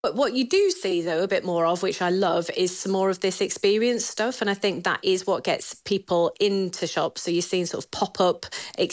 But what you do see, though, a bit more of, which I love, is some more of this experience stuff. And I think that is what gets people into shops. So you're seeing sort of pop-up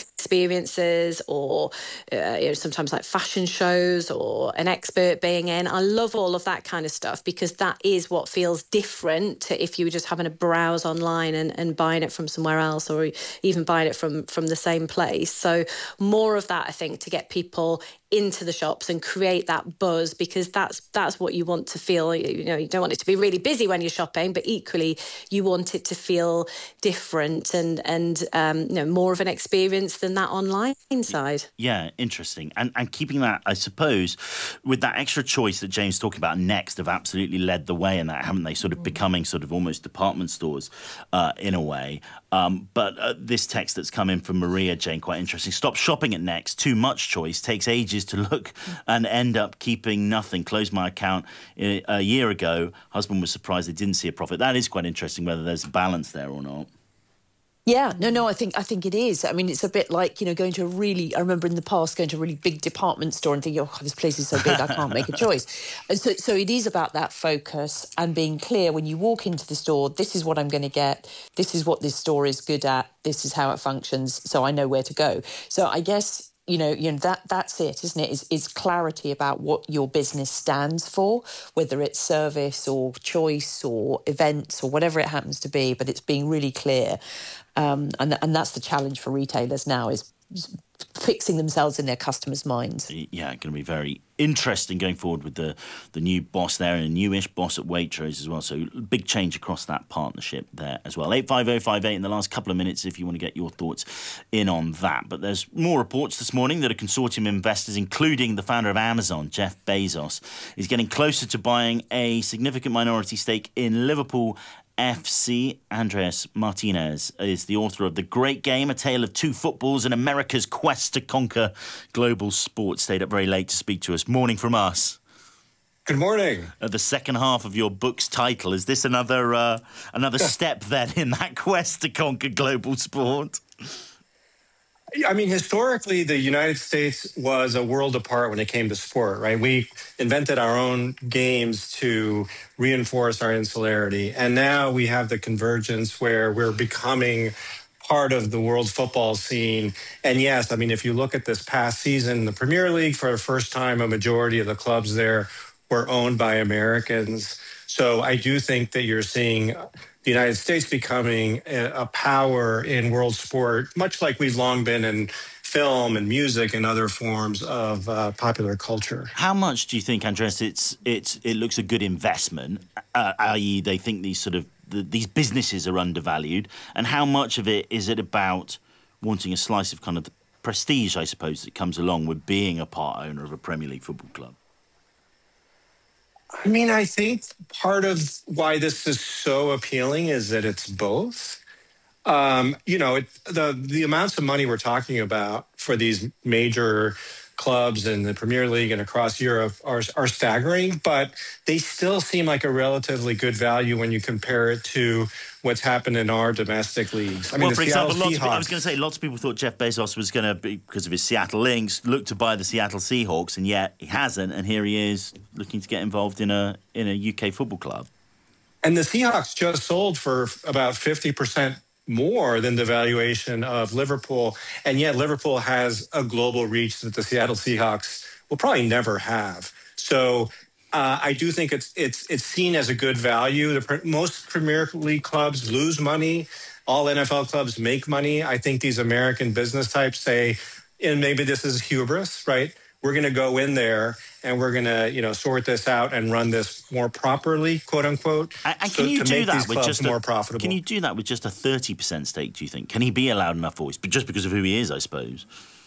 experiences or sometimes like fashion shows or an expert being in. I love all of that kind of stuff because that is what feels different to if you were just having a browse online and buying it from somewhere else or even buying it from the same place. So more of that, I think, to get people into the shops and create that buzz, because that's what you want to feel. You don't want it to be really busy when you're shopping, but equally you want it to feel different and more of an experience than that online side. Yeah, interesting. And keeping that, I suppose, with that extra choice that Jane's talking about, Next have absolutely led the way in that, haven't they? Sort of becoming sort of almost department stores in a way. But this text that's come in from Maria, Jane, quite interesting. Stop shopping at Next. Too much choice. Takes ages to look and end up keeping nothing. Closed my account a year ago. Husband was surprised they didn't see a profit. That is quite interesting, whether there's a balance there or not. Yeah, no, I think it is. I mean, it's a bit like, going to I remember in the past going to a really big department store and thinking, oh, this place is so big, I can't make a choice. And so it is about that focus and being clear when you walk into the store, this is what I'm going to get, this is what this store is good at, this is how it functions, so I know where to go. So I guess, that's it, isn't it? Is clarity about what your business stands for, whether it's service or choice or events or whatever it happens to be, but it's being really clear. And that's the challenge for retailers now, is fixing themselves in their customers' minds. Yeah, going to be very interesting going forward with the new boss there and a newish boss at Waitrose as well. So big change across that partnership there as well. 85058 in the last couple of minutes if you want to get your thoughts in on that. But there's more reports this morning that a consortium of investors, including the founder of Amazon, Jeff Bezos, is getting closer to buying a significant minority stake in Liverpool FC. Andreas Martinez is the author of The Great Game, A Tale of Two Footballs and America's Quest to Conquer Global Sport. Stayed up very late to speak to us. Morning from us. Good morning. The second half of your book's title, is this another step then in that quest to conquer global sport? I mean, historically, the United States was a world apart when it came to sport, right? We invented our own games to reinforce our insularity. And now we have the convergence where we're becoming part of the world football scene. And yes, I mean, if you look at this past season, the Premier League, for the first time, a majority of the clubs there were owned by Americans. So I do think that you're seeing the United States becoming a power in world sport, much like we've long been in film and music and other forms of popular culture. How much do you think, Andreas, it looks a good investment, i.e. they think these businesses are undervalued, and how much of it is it about wanting a slice of kind of the prestige, I suppose, that comes along with being a part owner of a Premier League football club? I mean, I think part of why this is so appealing is that it's both. The amounts of money we're talking about for these major clubs in the Premier League and across Europe are staggering, but they still seem like a relatively good value when you compare it to what's happened in our domestic leagues. Well, for example, I was going to say, lots of people thought Jeff Bezos was going to, because of his Seattle links, look to buy the Seattle Seahawks, and yet he hasn't, and here he is looking to get involved in a UK football club. And the Seahawks just sold for about 50% more than the valuation of Liverpool, and yet Liverpool has a global reach that the Seattle Seahawks will probably never have. So I do think it's seen as a good value. Most Premier League clubs lose money. All NFL clubs make money. I think these American business types say, and maybe this is hubris, right? We're going to go in there and we're going to, sort this out and run this more properly, quote unquote. And can you do that with just more profitable? Can you do that with just a 30% stake? Do you think? Can he be a loud enough voice? But just because of who he is, I suppose.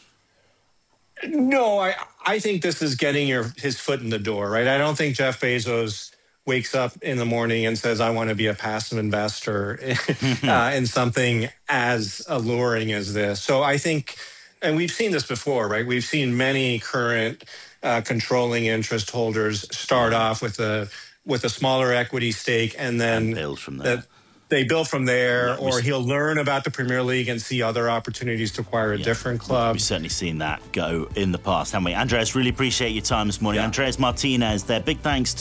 No, I think this is getting his foot in the door, right? I don't think Jeff Bezos wakes up in the morning and says, I want to be a passive investor in something as alluring as this. So I think, and we've seen this before, right? We've seen many current controlling interest holders start off with a smaller equity stake and then build from there. they build from there, Yeah, or he'll learn about the Premier League and see other opportunities to acquire a different club. We've certainly seen that go in the past, haven't we? Andreas, really appreciate your time this morning. Yeah. Andreas Martinez there. Big thanks to